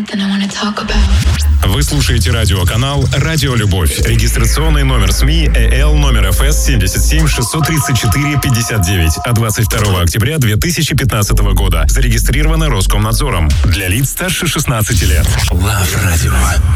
Вы слушаете радиоканал «Радио Любовь». Регистрационный номер СМИ ЭЛ номер ФС 77 634 59 от 22 октября 2015 года. Зарегистрировано Роскомнадзором. Для лиц старше 16 лет. Love Radio.